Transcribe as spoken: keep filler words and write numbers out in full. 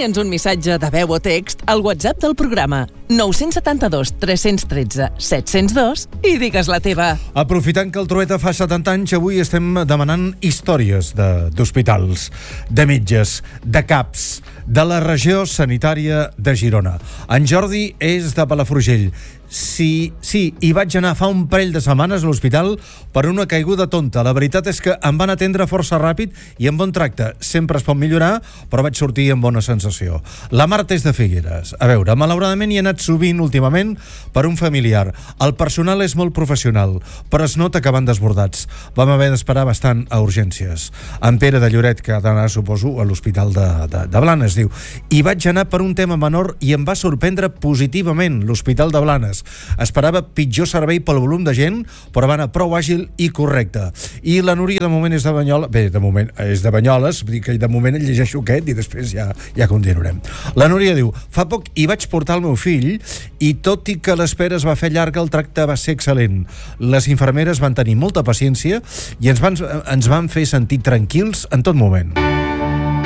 envia'ns un missatge de veu o text al WhatsApp del programa nou set dos, tres un tres, set zero dos i digues la teva. Aprofitant que el Trueta fa setanta anys, avui estem demanant històries de- d'hospitals, de metges, de caps, de la regió sanitària de Girona. En Jordi és de Palafrugell. Sí, sí, hi vaig anar fa un parell de setmanes a l'hospital per una caiguda tonta. La veritat és que em van atendre força ràpid i amb bon tracte. Sempre es pot millorar, però vaig sortir amb bona sensació. La Marta és de Figueres. A veure, malauradament hi he anat sovint últimament per un familiar. El personal és molt professional, però es nota que van desbordats. Vam haver d'esperar bastant a urgències. En Pere de Lloret, que ha d'anar, suposo, a l'hospital de, de, de Blanes, diu: hi vaig anar per un tema menor i em va sorprendre positivament l'hospital de Blanes. Esperava pitjor servei pel volum de gent, però va anar prou àgil i correcte. I la Núria de moment és de Banyoles, bé, de moment és de Banyoles, vull dir que de moment llegeixo aquest i després ja, ja continuarem. La Núria diu: fa poc hi vaig portar el meu fill i tot i que l'espera es va fer llarga, el tracte va ser excel·lent. Les infermeres van tenir molta paciència i ens van, ens van fer sentir tranquils en tot moment.